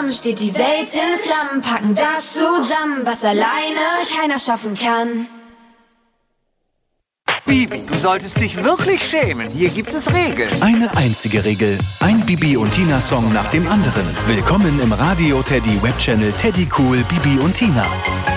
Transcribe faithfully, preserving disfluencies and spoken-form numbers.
zusammen steht die Welt in Flammen, packen das zusammen, was alleine keiner schaffen kann. Bibi, du solltest dich wirklich schämen. Hier gibt es Regeln. Eine einzige Regel. Ein Bibi und Tina Song nach dem anderen. Willkommen im Radio Teddy Webchannel Teddy Cool Bibi und Tina.